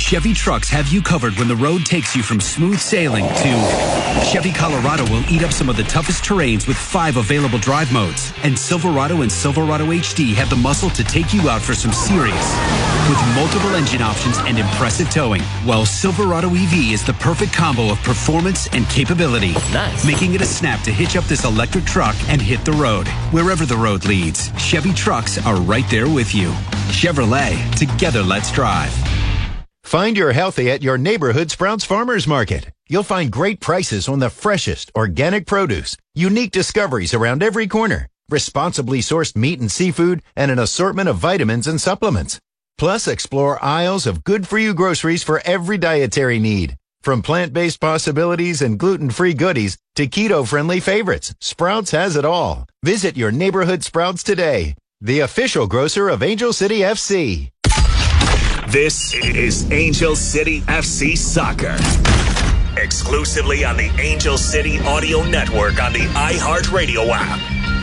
Chevy trucks have you covered when the road takes you from smooth sailing to Chevy Colorado will eat up some of the toughest terrains with 5 available drive modes. And Silverado and Silverado HD have the muscle to take you out for some serious with multiple engine options and impressive towing. While Silverado EV is the perfect combo of performance and capability. Nice. Making it a snap to hitch up this electric truck and hit the road. Wherever the road leads, Chevy trucks are right there with you. Chevrolet, together let's drive. Find your healthy at your neighborhood Sprouts Farmers Market. You'll find great prices on the freshest organic produce, unique discoveries around every corner, responsibly sourced meat and seafood, and an assortment of vitamins and supplements. Plus, explore aisles of good-for-you groceries for every dietary need. From plant-based possibilities and gluten-free goodies to keto-friendly favorites, Sprouts has it all. Visit your neighborhood Sprouts today, the official grocer of Angel City FC. This is Angel City FC Soccer. Exclusively on the Angel City Audio Network on the iHeartRadio app.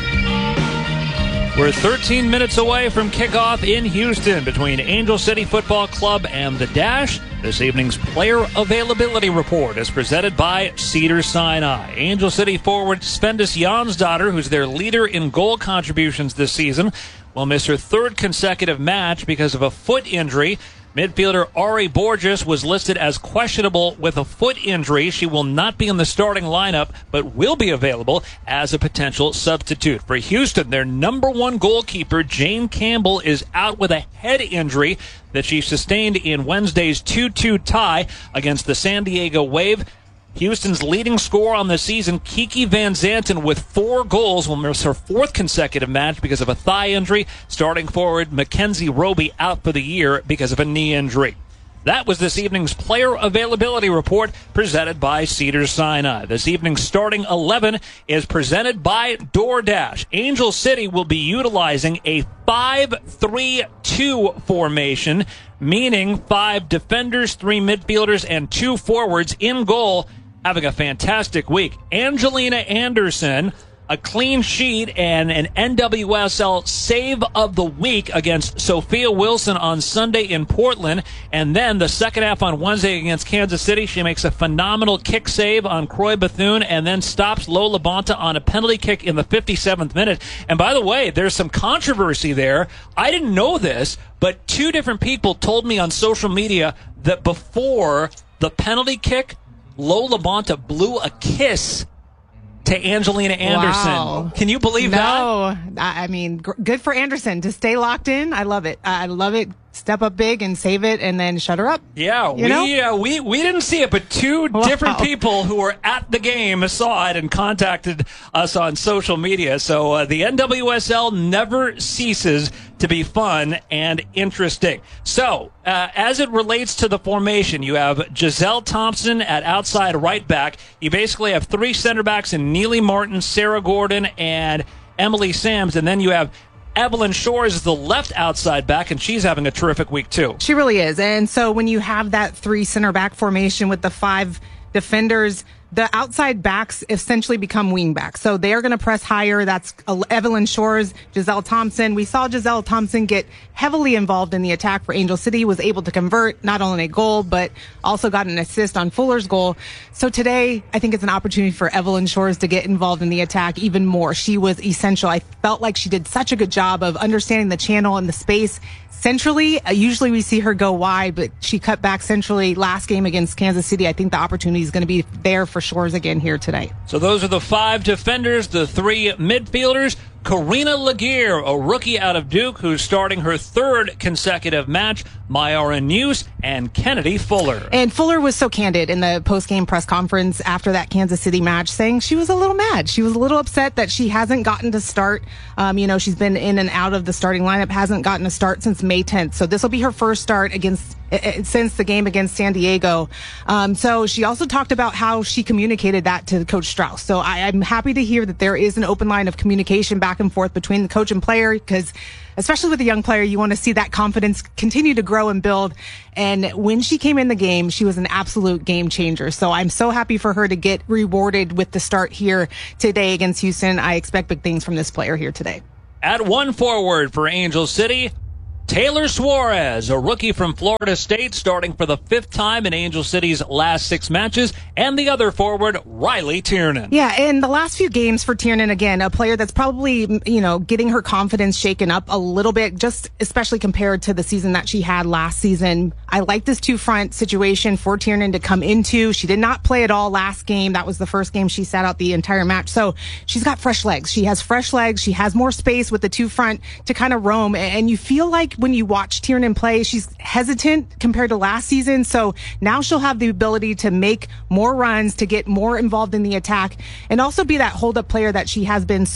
We're 13 minutes away from kickoff in Houston between Angel City Football Club and the Dash. This evening's player availability report is presented by Cedars-Sinai. Angel City forward Svendis Jonsdottir, who's their leader in goal contributions this season, will miss her 3rd consecutive match because of a foot injury. Midfielder Ari Borges was listed as questionable with a foot injury. She will not be in the starting lineup, but will be available as a potential substitute. For Houston, their number 1 goalkeeper, Jane Campbell, is out with a head injury that she sustained in Wednesday's 2-2 tie against the San Diego Wave. Houston's leading scorer on the season, Kiki Van Zanten, with 4 goals, will miss her 4th consecutive match because of a thigh injury. Starting forward Mackenzie Roby out for the year because of a knee injury. That was this evening's player availability report presented by Cedars-Sinai. This evening's starting 11 is presented by DoorDash. Angel City will be utilizing a 5-3-2 formation, meaning 5 defenders, 3 midfielders, and 2 forwards in goal. Having a fantastic week. Angelina Anderson, a clean sheet and an NWSL save of the week against Sophia Wilson on Sunday in Portland. And then the second half on Wednesday against Kansas City, she makes a phenomenal kick save on Croy Bethune and then stops Lola Bonta on a penalty kick in the 57th minute. And by the way, there's some controversy there. I didn't know this, but 2 different people told me on social media that before the penalty kick, Lola Bonta blew a kiss to Angelina Anderson. Wow. Can you believe that? No. I mean, good for Anderson to stay locked in. I love it. I love it. Step up big and save it and then shut her up. Yeah, we didn't see it, but 2 different people who were at the game saw it and contacted us on social media. So the NWSL never ceases to be fun and interesting. So as it relates to the formation, you have Giselle Thompson at outside right back. You basically have 3 center backs in Neely Martin, Sarah Gordon, and Emily Sams, and then you have Evelyn Shores is the left outside back, and she's having a terrific week, too. She really is. And so when you have that 3 center back formation with the 5 defenders, the outside backs essentially become wing backs. So they're going to press higher. That's Evelyn Shores, Giselle Thompson. We saw Giselle Thompson get heavily involved in the attack for Angel City, was able to convert not only a goal, but also got an assist on Fuller's goal. So today, I think it's an opportunity for Evelyn Shores to get involved in the attack even more. She was essential. I felt like she did such a good job of understanding the channel and the space centrally. Usually we see her go wide, but she cut back centrally last game against Kansas City. I think the opportunity is going to be there for Shores again here today. So those are the 5 defenders, the 3 midfielders. Karina Laguerre, a rookie out of Duke, who's starting her 3rd consecutive match. Mayara News and Kennedy Fuller. And Fuller was so candid in the post-game press conference after that Kansas City match, saying she was a little mad. She was a little upset that she hasn't gotten to start. She's been in and out of the starting lineup, hasn't gotten a start since May 10th. So this will be her first start since the game against San Diego. So she also talked about how she communicated that to Coach Strauss. So I'm happy to hear that there is an open line of communication back and forth between the coach and player, because especially with a young player, you want to see that confidence continue to grow and build. And when she came in the game, she was an absolute game changer. So I'm so happy for her to get rewarded with the start here today against Houston. I expect big things from this player here today. At 1 forward for Angel City, Taylor Suarez, a rookie from Florida State, starting for the 5th time in Angel City's last 6 matches, and the other forward, Riley Tiernan. Yeah, in the last few games for Tiernan, again, a player that's probably, getting her confidence shaken up a little bit, just especially compared to the season that she had last season. I like this 2-front situation for Tiernan to come into. She did not play at all last game. That was the first game she sat out the entire match. So she's got fresh legs. She has fresh legs. She has more space with the 2-front to kind of roam. And you feel like when you watch Tiernan play, she's hesitant compared to last season. So now she'll have the ability to make more runs, to get more involved in the attack, and also be that hold-up player that she has done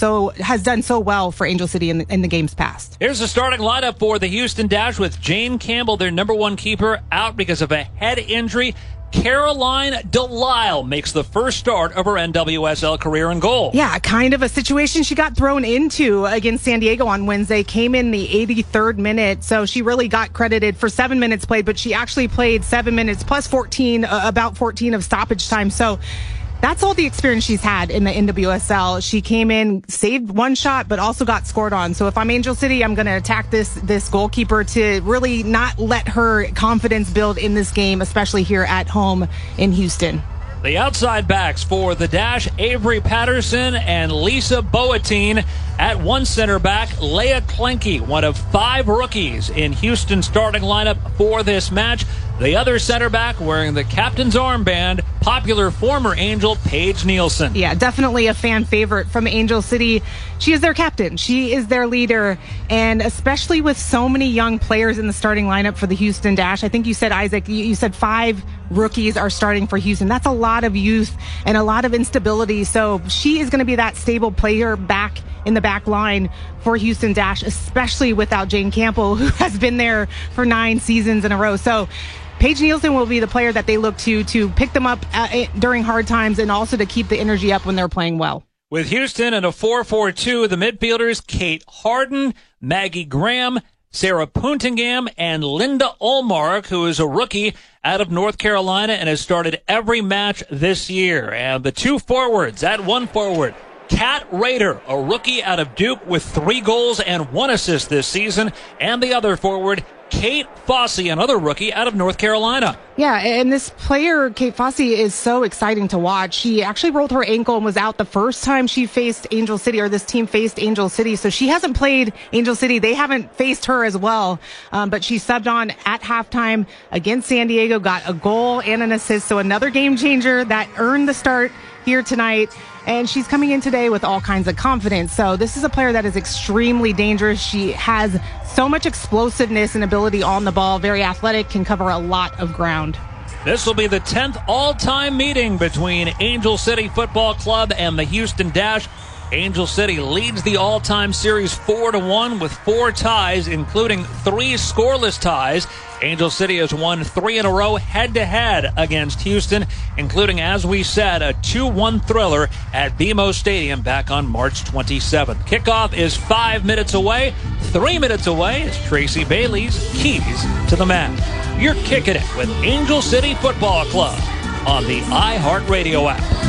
so well for Angel City in the games past. Here's the starting lineup for the Houston Dash with Jane Campbell, their number 1 keeper, out because of a head injury. Caroline Delisle makes the first start of her NWSL career in goal. Yeah, kind of a situation she got thrown into against San Diego on Wednesday. Came in the 83rd minute, so she really got credited for 7 minutes played, but she actually played 7 minutes plus 14, about 14 of stoppage time. So that's all the experience she's had in the NWSL. She came in, saved 1 shot, but also got scored on. So if I'm Angel City, I'm going to attack this goalkeeper to really not let her confidence build in this game, especially here at home in Houston. The outside backs for the Dash, Avery Patterson and Lisa Boateng. At one center back, Leah Klenke, one of 5 rookies in Houston's starting lineup for this match. The other center back wearing the captain's armband, popular former Angel Paige Nielsen. Yeah, definitely a fan favorite from Angel City. She is their captain. She is their leader. And especially with so many young players in the starting lineup for the Houston Dash, I think you said, Isaac, you said 5 rookies are starting for Houston. That's a lot of youth and a lot of instability. So she is going to be that stable player back in the back line for Houston Dash, especially without Jane Campbell, who has been there for 9 seasons in a row. So Paige Nielsen will be the player that they look to pick them up during hard times and also to keep the energy up when they're playing well. With Houston in a 4-4-2, the midfielders, Kate Harden, Maggie Graham, Sarah Puntingham, and Linda Olmark, who is a rookie out of North Carolina and has started every match this year. And the 2 forwards, at 1 forward, Kat Rader, a rookie out of Duke with 3 goals and 1 assist this season, and the other forward, Kate Fossey, another rookie out of North Carolina. Yeah, and this player, Kate Fossey, is so exciting to watch. She actually rolled her ankle and was out the first time she faced Angel City, or this team faced Angel City. So she hasn't played Angel City. They haven't faced her as well. But she subbed on at halftime against San Diego, got a goal and an assist. So another game changer that earned the start here tonight. And she's coming in today with all kinds of confidence. So this is a player that is extremely dangerous. She has so much explosiveness and ability on the ball, very athletic, can cover a lot of ground. This will be the 10th all-time meeting between Angel City Football Club and the Houston Dash. Angel City leads the all-time series 4-1 with 4 ties, including 3 scoreless ties. Angel City has won 3 in a row head-to-head against Houston, including, as we said, a 2-1 thriller at BMO Stadium back on March 27th. Kickoff is 5 minutes away. 3 minutes away is Tracy Bailey's Keys to the Match. You're kicking it with Angel City Football Club on the iHeartRadio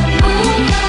app.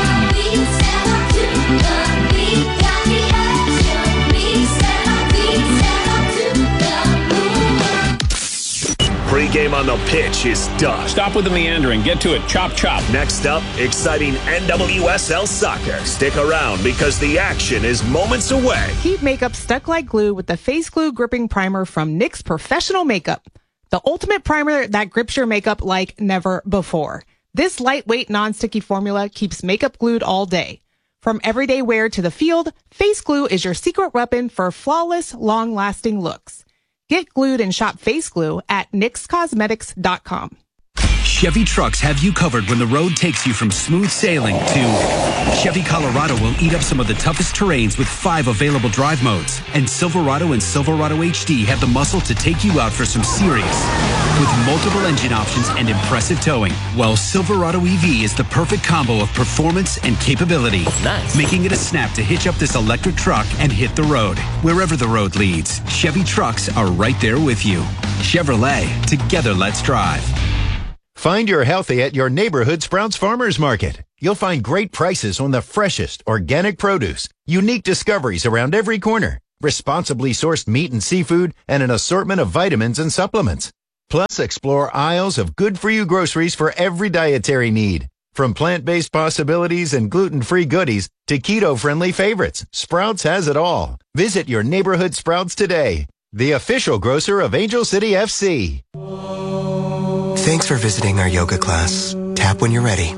Pre-game on the pitch is done. Stop with the meandering. Get to it. Chop, chop. Next up, exciting NWSL soccer. Stick around because the action is moments away. Keep makeup stuck like glue with the Face Glue Gripping Primer from NYX Professional Makeup. The ultimate primer that grips your makeup like never before. This lightweight, non-sticky formula keeps makeup glued all day. From everyday wear to the field, Face Glue is your secret weapon for flawless, long-lasting looks. Get glued and shop Face Glue at NYXCosmetics.com. Chevy trucks have you covered when the road takes you from smooth sailing to Chevy Colorado will eat up some of the toughest terrains with 5 available drive modes. And Silverado and Silverado HD have the muscle to take you out for some serious. With multiple engine options and impressive towing, well, Silverado EV is the perfect combo of performance and capability. Nice. Making it a snap to hitch up this electric truck and hit the road. Wherever the road leads, Chevy trucks are right there with you. Chevrolet, together let's drive. Find your healthy at your neighborhood Sprouts Farmers Market. You'll find great prices on the freshest organic produce, unique discoveries around every corner, responsibly sourced meat and seafood, and an assortment of vitamins and supplements. Plus, explore aisles of good-for-you groceries for every dietary need. From plant-based possibilities and gluten-free goodies to keto-friendly favorites, Sprouts has it all. Visit your neighborhood Sprouts today, the official grocer of Angel City FC. Thanks for visiting our yoga class. Tap when you're ready.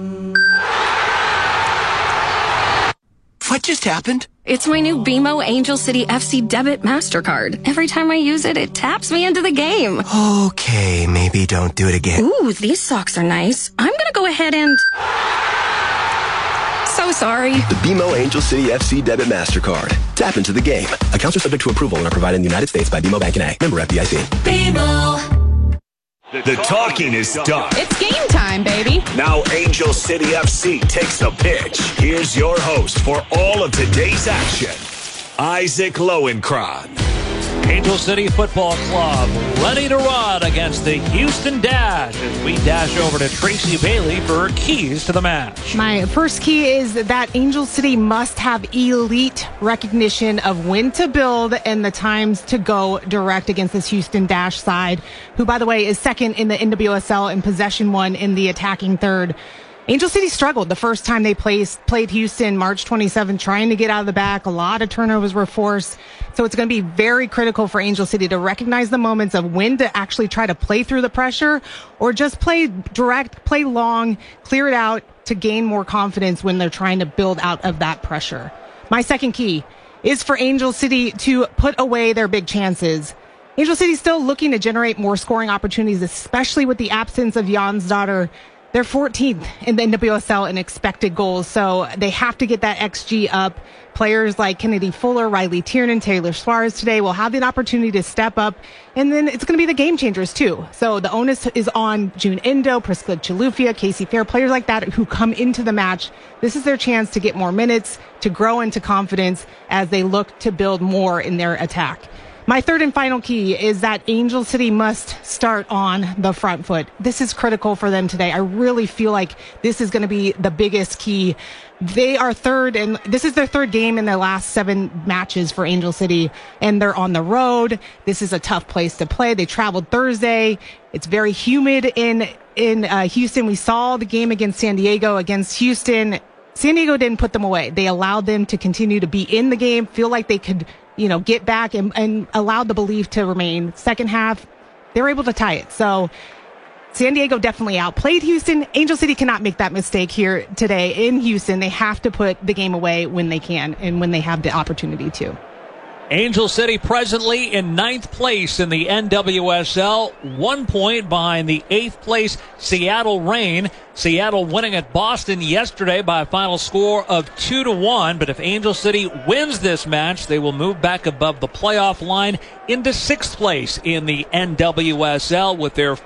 What just happened? It's my new BMO Angel City FC Debit MasterCard. Every time I use it, it taps me into the game. Okay, maybe don't do it again. Ooh, these socks are nice. I'm gonna go ahead and... So sorry. The BMO Angel City FC Debit MasterCard. Tap into the game. Accounts are subject to approval and are provided in the United States by BMO Bank N.A. Member FDIC. BMO. The talking is done. It's game time, baby. Now Angel City FC takes the pitch. Here's your host for all of today's action, Isaac Lowenkron. Angel City Football Club ready to run against the Houston Dash as we dash over to Tracy Bailey for her keys to the match. My first key is that Angel City must have elite recognition of when to build and the times to go direct against this Houston Dash side, who, by the way, is second in the NWSL in possession one in the attacking third. Angel City struggled the first time they played Houston March 27, trying to get out of the back. A lot of turnovers were forced. So it's going to be very critical for Angel City to recognize the moments of when to actually try to play through the pressure or just play direct, play long, clear it out to gain more confidence when they're trying to build out of that pressure. My second key is for Angel City to put away their big chances. Angel City is still looking to generate more scoring opportunities, especially with the absence of Jonsdottir. They're 14th in the NWSL in expected goals, so they have to get that XG up. Players like Kennedy Fuller, Riley Tiernan, Taylor Suarez today will have the opportunity to step up, and then it's going to be the game changers too. So the onus is on June Endo, Priscilla Chilufya, Casey Fair, players like that who come into the match. This is their chance to get more minutes, to grow into confidence as they look to build more in their attack. My third and final key is that Angel City must start on the front foot. This is critical for them today. I really feel like this is going to be the biggest key. They are third, and this is their third game in their last 7 matches for Angel City, and they're on the road. This is a tough place to play. They traveled Thursday. It's very humid in Houston. We saw the game against San Diego against Houston. San Diego didn't put them away. They allowed them to continue to be in the game, feel like they could get back and allowed the belief to remain. Second half, they were able to tie it. So San Diego definitely outplayed Houston. Angel City cannot make that mistake here today in Houston. They have to put the game away when they can and when they have the opportunity to. Angel City presently in 9th place in the NWSL, 1 point behind the 8th place Seattle Reign. Seattle winning at Boston yesterday by a final score of 2-1. But if Angel City wins this match, they will move back above the playoff line into 6th place in the NWSL with their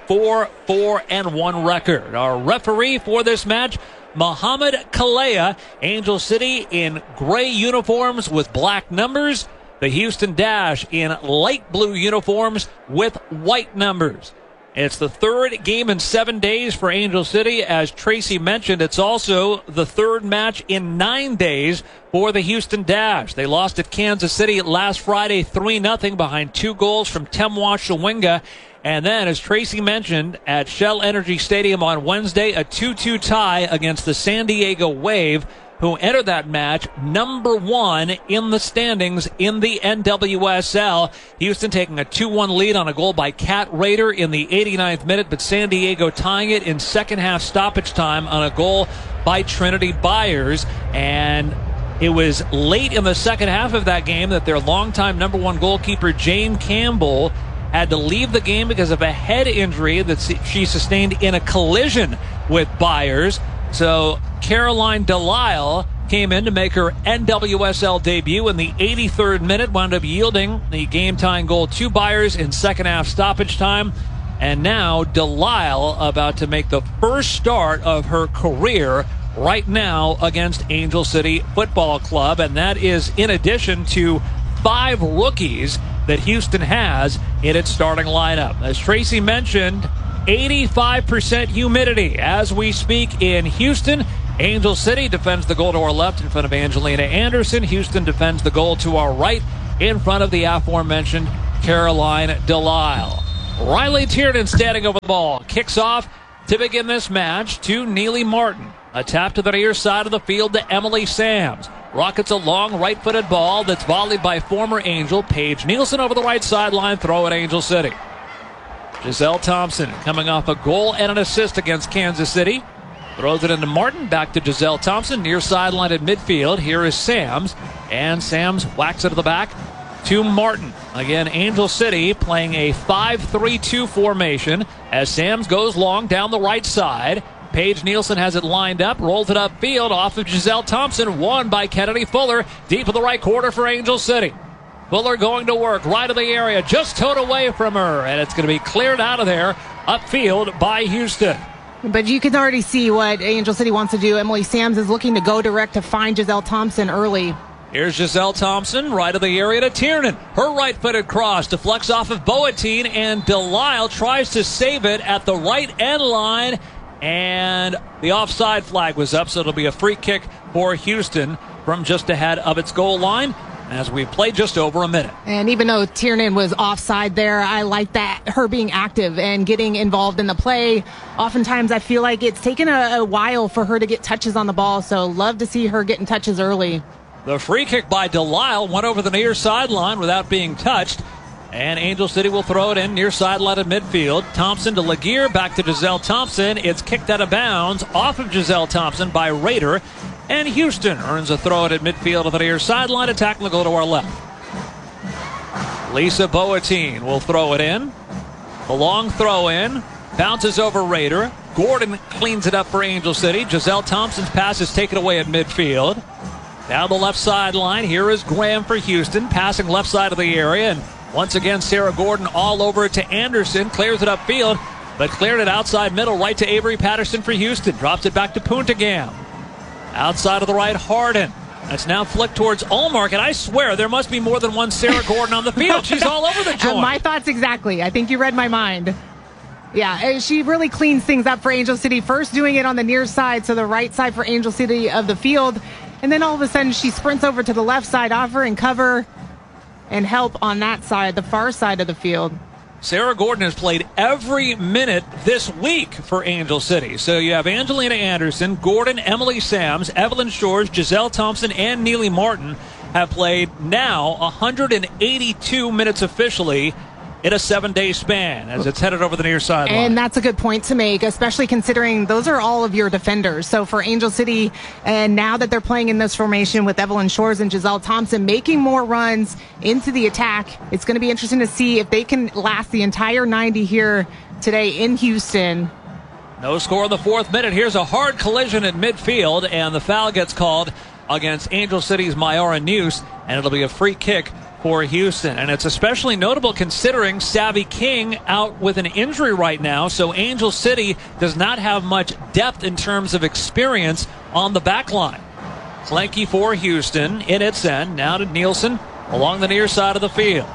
4-4-1 record. Our referee for this match, Mohamed Kalea. Angel City in gray uniforms with black numbers. The Houston Dash in light blue uniforms with white numbers. It's the third game in 7 days for Angel City. As Tracy mentioned, it's also the third match in 9 days for the Houston Dash. They lost at Kansas City last Friday 3-0 behind 2 goals from Temwa Shawinga. And then, as Tracy mentioned, at Shell Energy Stadium on Wednesday, a 2-2 tie against the San Diego Wave, who entered that match number 1 in the standings in the NWSL. Houston taking a 2-1 lead on a goal by Kat Rader in the 89th minute, but San Diego tying it in second half stoppage time on a goal by Trinity Byers. And it was late in the second half of that game that their longtime number 1 goalkeeper, Jane Campbell, had to leave the game because of a head injury that she sustained in a collision with Byers. So Caroline Delisle came in to make her NWSL debut in the 83rd minute, wound up yielding the game-tying goal to Byers in second-half stoppage time. And now Delisle about to make the first start of her career right now against Angel City Football Club. And that is in addition to 5 rookies that Houston has in its starting lineup. As Tracy mentioned, 85% humidity as we speak in Houston. Angel City defends the goal to our left in front of Angelina Anderson. Houston defends the goal to our right in front of the aforementioned Caroline Delisle. Riley Tiernan standing over the ball. Kicks off to begin this match to Neely Martin. A tap to the near side of the field to Emily Sams. Rockets a long right-footed ball that's volleyed by former Angel Paige Nielsen over the right sideline. Throw at Angel City. Giselle Thompson coming off a goal and an assist against Kansas City. Throws it into Martin. Back to Giselle Thompson. Near sideline at midfield. Here is Sams. And Sams whacks it to the back to Martin. Again, Angel City playing a 5-3-2 formation as Sams goes long down the right side. Paige Nielsen has it lined up, rolls it upfield off of Giselle Thompson, won by Kennedy Fuller, deep in the right quarter for Angel City. Fuller going to work, right of the area, just towed away from her, and it's going to be cleared out of there, upfield by Houston. But you can already see what Angel City wants to do. Emily Sams is looking to go direct to find Giselle Thompson early. Here's Giselle Thompson, right of the area to Tiernan. Her right-footed cross deflects off of Boateng, and Delisle tries to save it at the right end line. And the offside flag was up, so it'll be a free kick for Houston from just ahead of its goal line as we play just over a minute. And even though Tiernan was offside there, I like that, her being active and getting involved in the play. Oftentimes I feel like it's taken a while for her to get touches on the ball, so love to see her getting touches early. The free kick by Delisle went over the near sideline without being touched. And Angel City will throw it in near sideline at midfield. Thompson to Laguerre, back to Giselle Thompson. It's kicked out of bounds off of Giselle Thompson by Rader. And Houston earns a throw at midfield of the near sideline. Attack will go to our left. Lisa Boateng will throw it in. The long throw in. Bounces over Rader. Gordon cleans it up for Angel City. Giselle Thompson's pass is taken away at midfield. Down the left sideline. Here is Graham for Houston. Passing left side of the area. And once again, Sarah Gordon all over it to Anderson. Clears it upfield, but cleared it outside middle right to Avery Patterson for Houston. Drops it back to Puntigam. Outside of the right, Harden. That's now flicked towards Olmark, and I swear there must be more than one Sarah Gordon on the field. She's all over the joint. My thoughts exactly. I think you read my mind. Yeah, she really cleans things up for Angel City. First doing it on the near side, so the right side for Angel City of the field. And then all of a sudden she sprints over to the left side, offering cover and help on that side, the far side of the field. Sarah Gordon has played every minute this week for Angel City. So you have Angelina Anderson, Gordon, Emily Sams, Evelyn Shores, Giselle Thompson, and Neely Martin have played now 182 minutes officially in a 7-day span as it's headed over the near sideline. And that's a good point to make, especially considering those are all of your defenders. So for Angel City, and now that they're playing in this formation with Evelyn Shores and Giselle Thompson making more runs into the attack, it's going to be interesting to see if they can last the entire 90 here today in Houston. No score in the 4th minute. Here's a hard collision at midfield, and the foul gets called against Angel City's Mayara Neuse, and it'll be a free kick for Houston. And it's especially notable considering Savvy King out with an injury right now, so Angel City does not have much depth in terms of experience on the back line. Klenke for Houston in its end. Now to Nielsen along the near side of the field.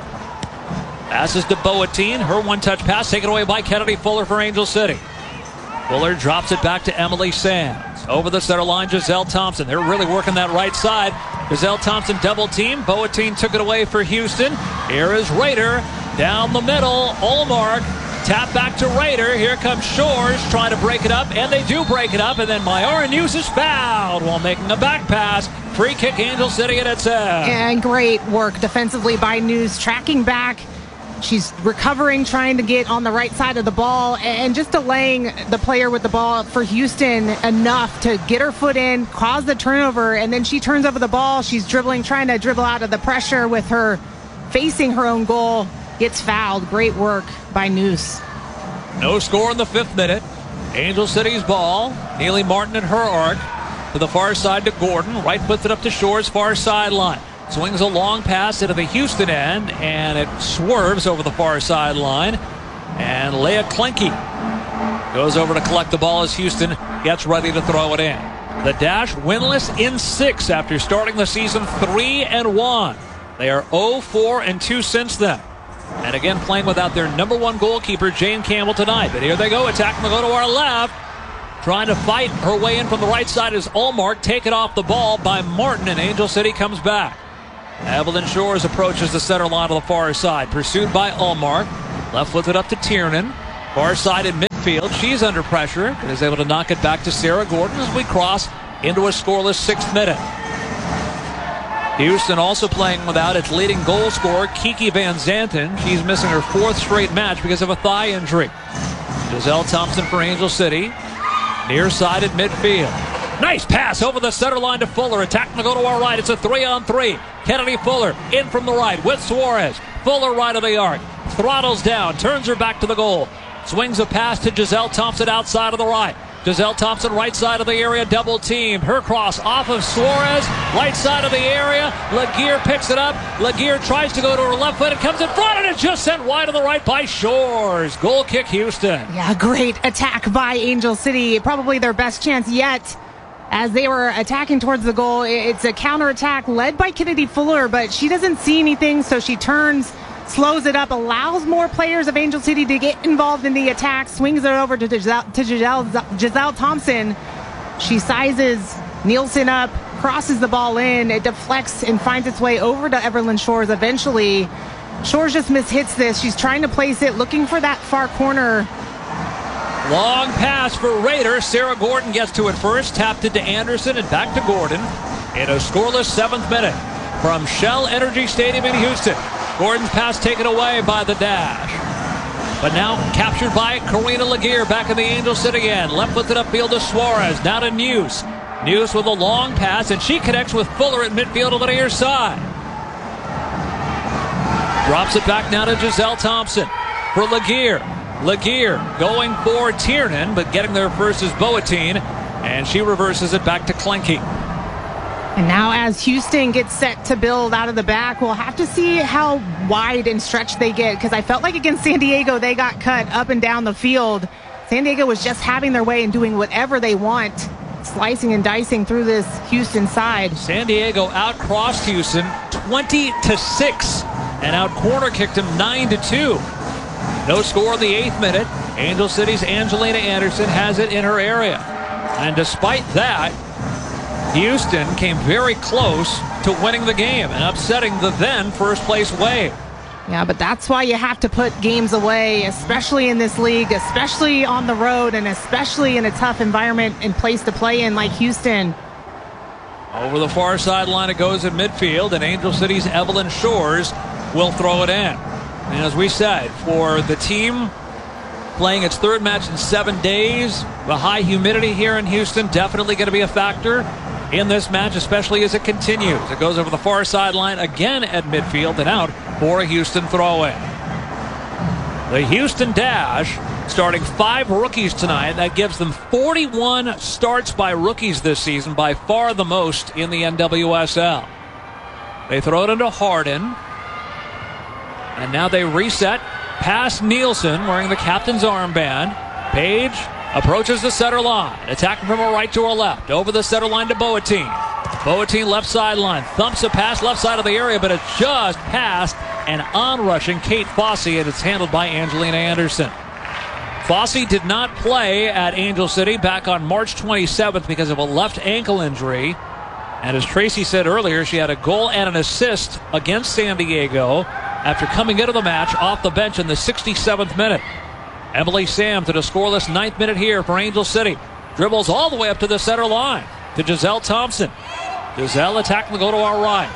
Passes to Boateng. Her one-touch pass taken away by Kennedy Fuller for Angel City. Fuller drops it back to Emily Sams. Over the center line, Giselle Thompson. They're really working that right side. Giselle Thompson double team. Boateng took it away for Houston. Here is Rader down the middle. Olmark tap back to Rader. Here comes Shores trying to break it up, and they do break it up. And then Mayara Neuse is fouled while making a back pass. Free kick, Angel City at its end. And great work defensively by Neuse, tracking back. She's recovering, trying to get on the right side of the ball, and just delaying the player with the ball for Houston enough to get her foot in, cause the turnover, and then she turns over the ball. She's dribbling, trying to dribble out of the pressure with her facing her own goal. Gets fouled. Great work by Neuse. No score in the 5th minute. Angel City's ball. Neely Martin at her arc. To the far side to Gordon. Right puts it up to Shores, far sideline. Swings a long pass into the Houston end, and it swerves over the far sideline. And Leah Klenke goes over to collect the ball as Houston gets ready to throw it in. The Dash winless in 6 after starting the season 3-1. They are 0-4-2 since then. And again, playing without their number 1 goalkeeper, Jane Campbell, tonight. But here they go, attacking the go to our left. Trying to fight her way in from the right side is Olmark. Taken off the ball by Martin, and Angel City comes back. Evelyn Shores approaches the center line on the far side, pursued by Ullmark. Left footed up to Tiernan. Far side in midfield. She's under pressure and is able to knock it back to Sarah Gordon as we cross into a scoreless 6th minute. Houston also playing without its leading goal scorer, Kiki Van Zanten. She's missing her 4th straight match because of a thigh injury. Giselle Thompson for Angel City. Near side at midfield. Nice pass over the center line to Fuller. Attacking to go to our right. It's a 3-on-3. Kennedy Fuller in from the right with Suarez. Fuller right of the arc. Throttles down. Turns her back to the goal. Swings a pass to Giselle Thompson outside of the right. Giselle Thompson right side of the area, double teamed. Her cross off of Suarez, right side of the area. Laguerre picks it up. Laguerre tries to go to her left foot. It comes in front and it's just sent wide to the right by Shores. Goal kick Houston. Yeah, great attack by Angel City. Probably their best chance yet. As they were attacking towards the goal, it's a counterattack led by Kennedy Fuller, but she doesn't see anything, so she turns, slows it up, allows more players of Angel City to get involved in the attack, swings it over to Giselle Thompson. She sizes Nielsen up, crosses the ball in, it deflects and finds its way over to Evelyn Shores eventually. Shores just mishits this. She's trying to place it, looking for that far corner. Long pass for Raiders. Sarah Gordon gets to it first, tapped it to Anderson and back to Gordon in a scoreless 7th minute from Shell Energy Stadium in Houston. Gordon's pass taken away by the Dash. But now captured by Karina Laguerre back in the Angel City end. Left footed upfield to Suarez. Now to Neuse. Neuse with a long pass, and she connects with Fuller at midfield on the near side. Drops it back now to Giselle Thompson for Laguerre. Laguerre going for Tiernan, but getting there first is Boateng, and she reverses it back to Klenke. And now as Houston gets set to build out of the back, we'll have to see how wide and stretched they get, because I felt like against San Diego, they got cut up and down the field. San Diego was just having their way and doing whatever they want, slicing and dicing through this Houston side. San Diego outcrossed Houston 20-6 and out corner kicked him 9-2. No score in the 8th minute. Angel City's Angelina Anderson has it in her area. And despite that, Houston came very close to winning the game and upsetting the then first place Wave. Yeah, but that's why you have to put games away, especially in this league, especially on the road, and especially in a tough environment and place to play in like Houston. Over the far sideline it goes in midfield, and Angel City's Evelyn Shores will throw it in. And as we said, for the team playing its 3rd match in 7 days, the high humidity here in Houston definitely going to be a factor in this match, especially as it continues. It goes over the far sideline again at midfield and out for a Houston throw-in. The Houston Dash starting 5 rookies tonight. That gives them 41 starts by rookies this season, by far the most in the NWSL. They throw it into Harden. And now they reset past Nielsen wearing the captain's armband. Page approaches the center line. Attacking from her right to her left. Over the center line to Boateng. Boateng left sideline. Thumps a pass left side of the area, but it's just past an onrushing Kate Fossey, and it's handled by Angelina Anderson. Fossey did not play at Angel City back on March 27th because of a left ankle injury. And as Tracy said earlier, she had a goal and an assist against San Diego after coming into the match off the bench in the 67th minute. Emily Sam to the scoreless 9th minute here for Angel City. Dribbles all the way up to the center line to Giselle Thompson. Giselle attacking to go to our right.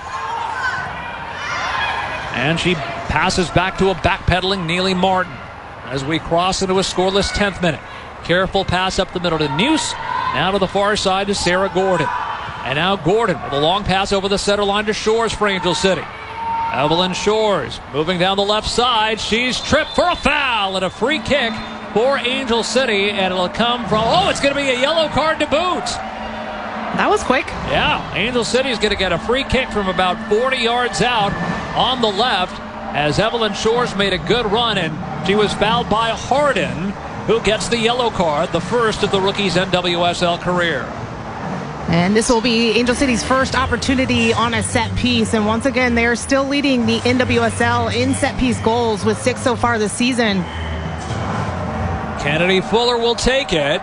And she passes back to a backpedaling Neely Martin as we cross into a scoreless 10th minute. Careful pass up the middle to Neuse. Now to the far side to Sarah Gordon. And now Gordon with a long pass over the center line to Shores for Angel City. Evelyn Shores moving down the left side. She's tripped for a foul and a free kick for Angel City. And it'll come from, it's going to be a yellow card to boot. That was quick. Yeah, Angel City is going to get a free kick from about 40 yards out on the left as Evelyn Shores made a good run, and she was fouled by Harden, who gets the yellow card, the first of the rookie's NWSL career. And this will be Angel City's first opportunity on a set piece. And once again, they're still leading the NWSL in set piece goals with 6 so far this season. Kennedy Fuller will take it.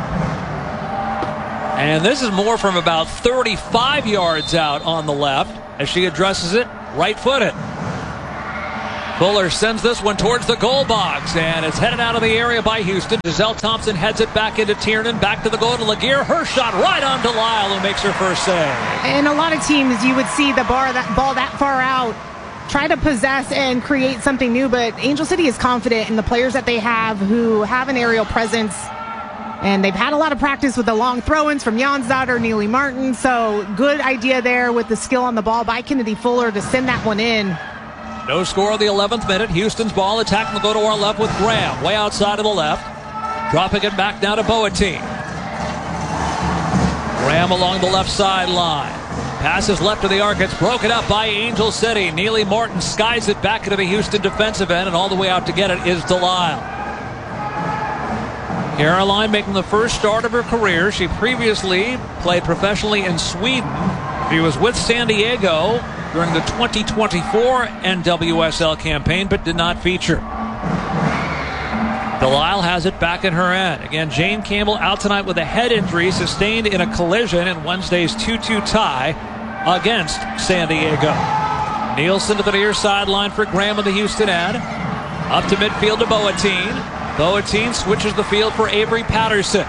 And this is more from about 35 yards out on the left. as she addresses it right-footed. Fuller sends this one towards the goal box, and it's headed out of the area by Houston. Giselle Thompson heads it back into Tiernan, back to the goal to Laguerre. Her shot right on Delisle, who makes her first save. And a lot of teams, you would see the ball that far out, try to possess and create something new, but Angel City is confident in the players that they have who have an aerial presence. And they've had a lot of practice with the long throw-ins from Jonsdottir, Neely Martin. So good idea there with the skill on the ball by Kennedy Fuller to send that one in. No score in the 11th minute. Houston's ball attacking will go to our left with Graham. Way outside of the left. Dropping it back down to Boateng. Graham along the left sideline. Passes left to the arc. It's broken up by Angel City. Neely Martin skies it back into the Houston defensive end, and all the way out to get it is Delisle. Caroline making the first start of her career. She previously played professionally in Sweden. She was with San Diego during the 2024 NWSL campaign, but did not feature. Delisle has it back in her end. Again, Jane Campbell out tonight with a head injury sustained in a collision in Wednesday's 2-2 tie against San Diego. Nielsen to the near sideline for Graham in the Houston end. Up to midfield to Boateng. Boateng switches the field for Avery Patterson.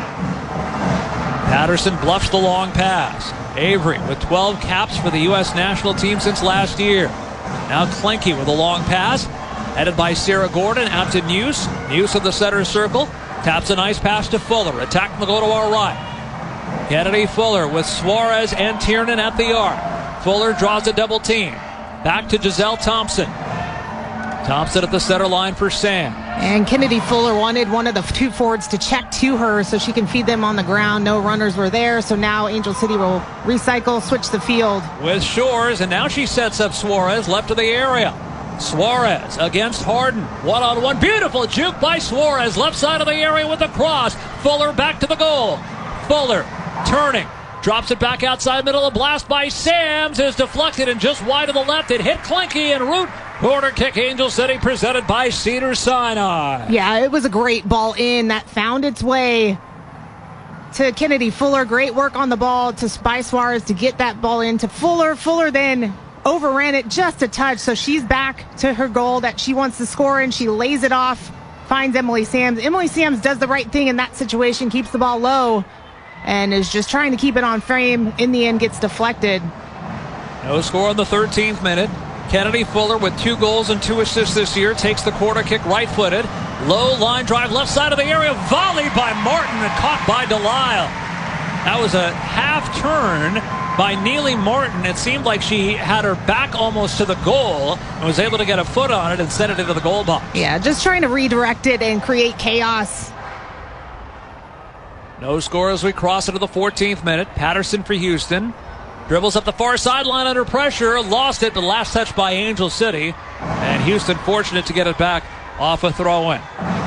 Patterson bluffs the long pass. Avery with 12 caps for the U.S. national team since last year. Now Klenke with a long pass. Headed by Sarah Gordon out to Neuse. Neuse in the center circle. Taps a nice pass to Fuller. Attacking the goal to our right. Kennedy Fuller with Suarez and Tiernan at the arc. Fuller draws a double team. Back to Giselle Thompson. Thompson at the center line for Sam. And Kennedy Fuller wanted one of the two forwards to check to her so she can feed them on the ground. No runners were there, so now Angel City will recycle, switch the field. With Shores, and now she sets up Suarez left of the area. Suarez against Harden. One-on-one. Beautiful juke by Suarez. Left side of the area with a cross. Fuller back to the goal. Fuller turning. Drops it back outside middle. A blast by Sams is deflected and just wide to the left. It hit Klenke en route. Corner kick, Angel City, presented by Cedars-Sinai. Yeah, it was a great ball in that found its way to Kennedy Fuller. Great work on the ball by Suarez to get that ball into Fuller. Fuller then overran it just a touch, so she's back to her goal that she wants to score in. She lays it off, finds Emily Sams. Emily Sams does the right thing in that situation, keeps the ball low, and is just trying to keep it on frame. In the end, gets deflected. No score in the 13th minute. Kennedy Fuller with 2 goals and 2 assists this year takes the corner kick right-footed. Low line drive left side of the area. Volley by Martin and caught by Delisle. That was a half turn by Neely Martin. It seemed like she had her back almost to the goal and was able to get a foot on it and send it into the goal box. Yeah, just trying to redirect it and create chaos. No score as we cross into the 14th minute. Patterson for Houston. Dribbles up the far sideline under pressure. Lost it, but last touch by Angel City. And Houston fortunate to get it back off a throw-in.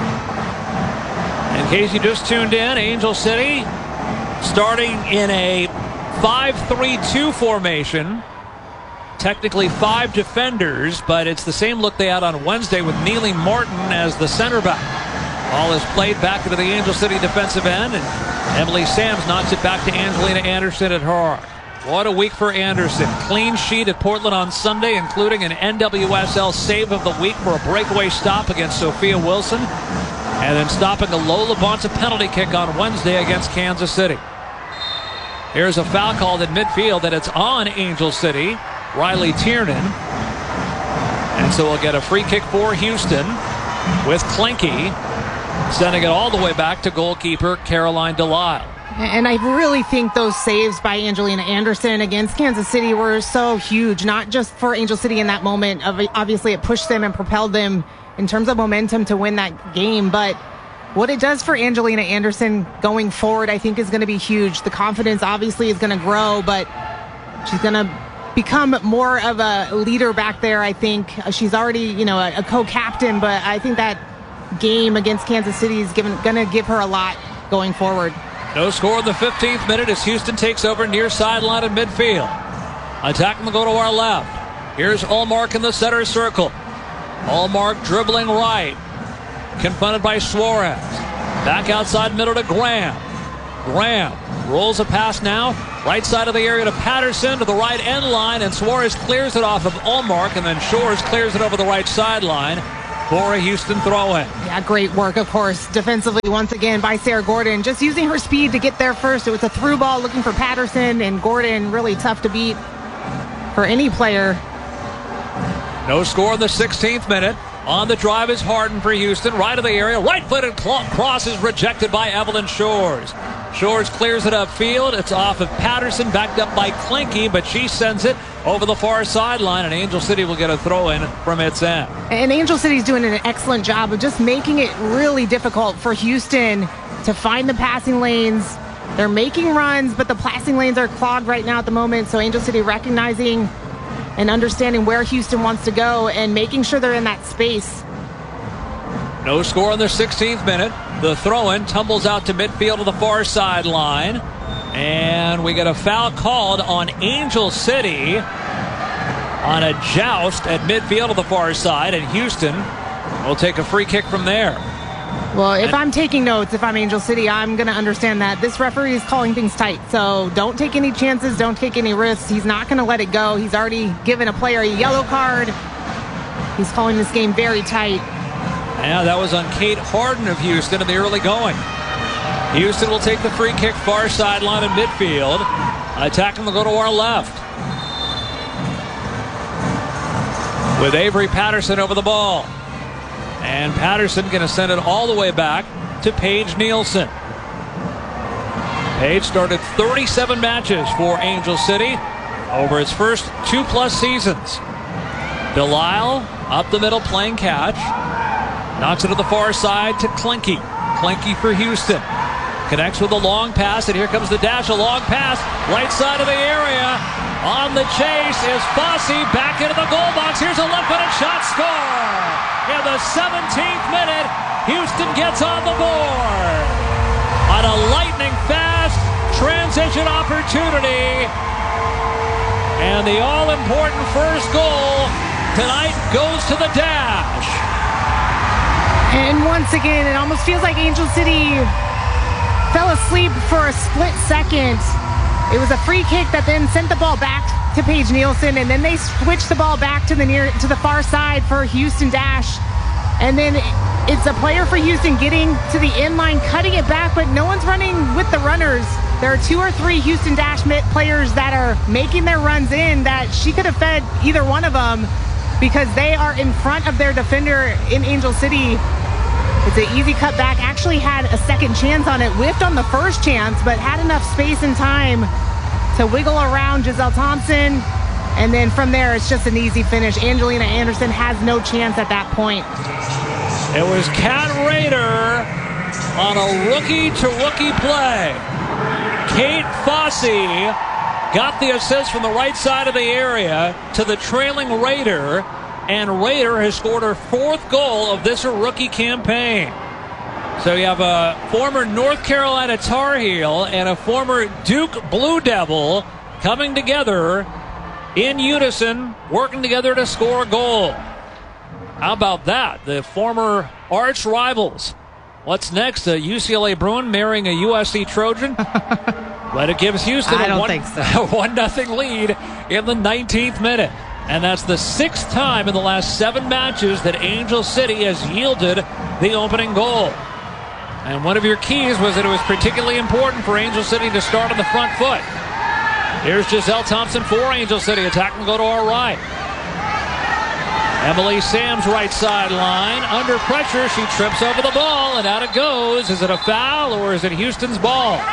In case you just tuned in, Angel City starting in a 5-3-2 formation. Technically 5 defenders, but it's the same look they had on Wednesday with Neely Martin as the center back. Ball is played back into the Angel City defensive end, and Emily Sams knocks it back to Angelina Anderson at her arc. What a week for Anderson. Clean sheet at Portland on Sunday, including an NWSL save of the week for a breakaway stop against Sophia Wilson, and then stopping a Lola Bonta penalty kick on Wednesday against Kansas City. Here's a foul called in midfield, that it's on Angel City, Riley Tiernan. And so we'll get a free kick for Houston with Klenke sending it all the way back to goalkeeper Caroline Delisle. And I really think those saves by Angelina Anderson against Kansas City were so huge, not just for Angel City in that moment. Obviously, it pushed them and propelled them in terms of momentum to win that game. But what it does for Angelina Anderson going forward, I think, is going to be huge. The confidence obviously is going to grow, but she's going to become more of a leader back there, I think. She's already, a co-captain, but I think that game against Kansas City is going to give her a lot going forward. No score in the 15th minute as Houston takes over near sideline in midfield. Attacking the goal to our left. Here's Allmark in the center circle. Allmark dribbling right. Confronted by Suarez. Back outside middle to Graham. Graham rolls a pass now. Right side of the area to Patterson to the right end line, and Suarez clears it off of Allmark, and then Shores clears it over the right sideline for a Houston throw-in. Yeah, great work, of course, defensively once again by Sarah Gordon. Just using her speed to get there first. It was a through ball looking for Patterson, and Gordon really tough to beat for any player. No score in the 16th minute. On the drive is Harden for Houston. Right of the area. Right-footed cross is rejected by Evelyn Shores. Shores clears it upfield. It's off of Patterson, backed up by Klinke, but she sends it over the far sideline, and Angel City will get a throw-in from its end. And Angel City's doing an excellent job of just making it really difficult for Houston to find the passing lanes. They're making runs, but the passing lanes are clogged right now at the moment, so Angel City recognizing and understanding where Houston wants to go and making sure they're in that space. No score in the 16th minute. The throw-in tumbles out to midfield to the far sideline. And we get a foul called on Angel City on a joust at midfield to the far side. And Houston will take a free kick from there. Well, if I'm taking notes, if I'm Angel City, I'm going to understand that this referee is calling things tight. So don't take any chances. Don't take any risks. He's not going to let it go. He's already given a player a yellow card. He's calling this game very tight. Yeah, that was on Kate Harden of Houston in the early going. Houston will take the free kick far sideline in midfield. Attacking will go to our left. With Avery Patterson over the ball. And Patterson going to send it all the way back to Paige Nielsen. Paige started 37 matches for Angel City over its first 2+ seasons. Delisle up the middle playing catch. Knocks it to the far side to Klinke. Klinke for Houston. Connects with a long pass, and here comes the dash. A long pass, right side of the area. On the chase is Fossey back into the goal box. Here's a left-footed shot, score! In the 17th minute, Houston gets on the board. On a lightning-fast transition opportunity. And the all-important first goal tonight goes to the dash. And once again, it almost feels like Angel City fell asleep for a split second. It was a free kick that then sent the ball back to Paige Nielsen, and then they switched the ball back to the far side for Houston dash. And then it's a player for Houston getting to the end line, cutting it back, but no one's running with the runners. There are 2 or 3 Houston dash players that are making their runs in that she could have fed either one of them because they are in front of their defender in Angel City. It's an easy cut back. Actually had a second chance on it. Whiffed on the first chance, but had enough space and time to wiggle around Giselle Thompson. And then from there, it's just an easy finish. Angelina Anderson has no chance at that point. It was Kat Rader on a rookie-to-rookie play. Kate Fossey got the assist from the right side of the area to the trailing Rader. And Rader has scored her 4th goal of this rookie campaign. So you have a former North Carolina Tar Heel and a former Duke Blue Devil coming together in unison, working together to score a goal. How about that? The former arch rivals. What's next? A UCLA Bruin marrying a USC Trojan? But it gives Houston a 1-0 lead in the 19th minute. And that's the 6th time in the last 7 matches that Angel City has yielded the opening goal. And one of your keys was that it was particularly important for Angel City to start on the front foot. Here's Giselle Thompson for Angel City. Attack will go to our right. Emily Sam's right sideline. Under pressure, she trips over the ball, and out it goes. Is it a foul, or is it Houston's ball?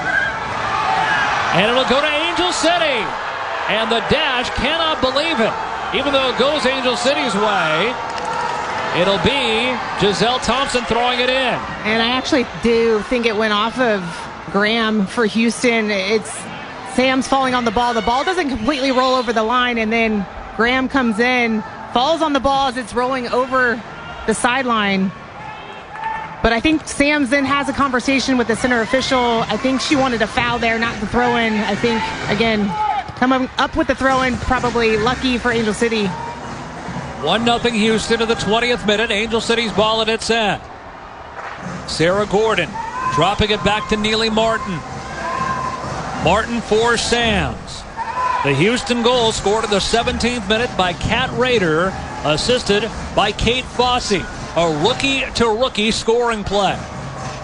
And it'll go to Angel City. And the dash cannot believe it. Even though it goes Angel City's way, it'll be Giselle Thompson throwing it in. And I actually do think it went off of Graham for Houston. It's Sam's falling on the ball. The ball doesn't completely roll over the line, and then Graham comes in, falls on the ball as it's rolling over the sideline. But I think Sam's then has a conversation with the center official. I think she wanted a foul there, not the throw-in. I think, again, coming up with the throw-in, probably lucky for Angel City. 1-0 Houston to the 20th minute. Angel City's ball at its end. Sarah Gordon dropping it back to Neely Martin. Martin for Sands. The Houston goal scored in the 17th minute by Kat Rader, assisted by Kate Fossey. A rookie-to-rookie scoring play.